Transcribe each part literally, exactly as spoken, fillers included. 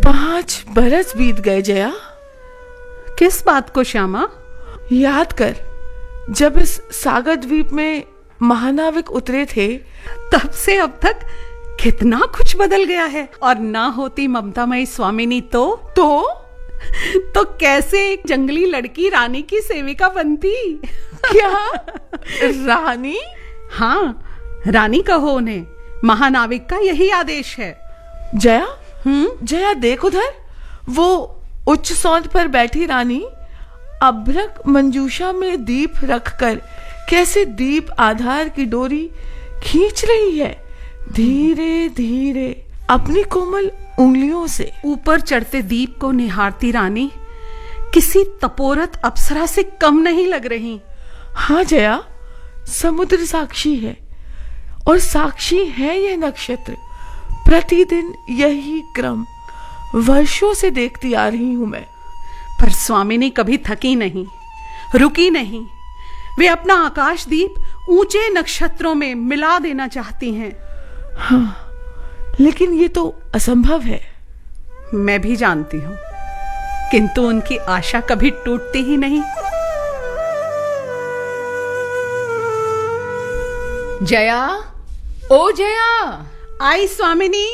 पांच बरस बीत गए जया। किस बात को श्यामा? याद कर, जब इस सागर द्वीप में महानाविक उतरे थे, तब से अब तक कितना कुछ बदल गया है। और ना होती ममतामयी स्वामिनी तो तो तो कैसे एक जंगली लड़की रानी की सेविका बनती? क्या रानी? हाँ, रानी कहो उन्हें, महानाविक का यही आदेश है। जया, हम्म जया देख उधर, वो उच्च सौंध पर बैठी रानी अभ्रक मंजूषा में दीप रखकर कैसे दीप आधार की डोरी खींच रही है, धीरे धीरे अपनी कोमल उंगलियों से। ऊपर चढ़ते दीप को निहारती रानी किसी तपोरत अप्सरा से कम नहीं लग रही। हाँ जया, समुद्र साक्षी है और साक्षी है यह नक्षत्र। प्रतिदिन यही क्रम वर्षों से देखती आ रही हूं मैं। पर स्वामिनी कभी थकी नहीं, रुकी नहीं। वे अपना आकाश दीप ऊंचे नक्षत्रों में मिला देना चाहती हैं। हाँ, लेकिन ये तो असंभव है। मैं भी जानती हूं, किंतु उनकी आशा कभी टूटती ही नहीं। जया, ओ जया। आई स्वामिनी।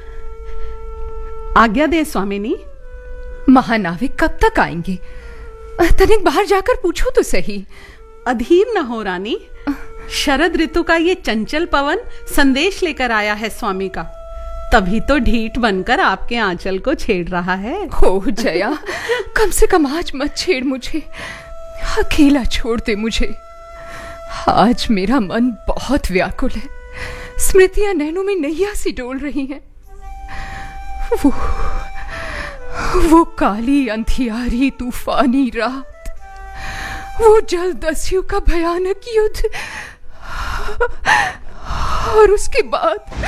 आज्ञा दे स्वामिनी। महानाविक कब तक आएंगे? तनिक बाहर जाकर पूछो तो सही। अधीर न हो रानी, शरद ऋतु का ये चंचल पवन संदेश लेकर आया है स्वामी का, तभी तो ढीठ बनकर आपके आंचल को छेड़ रहा है। ओ जया, कम से कम आज मत छेड़ मुझे, अकेला छोड़ दे मुझे। आज मेरा मन बहुत व्याकुल है, स्मृतियां नैनों में नैया सी डोल रही हैं। वो वो काली अंधियारी तूफानी रात, वो जलदस्यु का भयानक युद्ध, और उसके बाद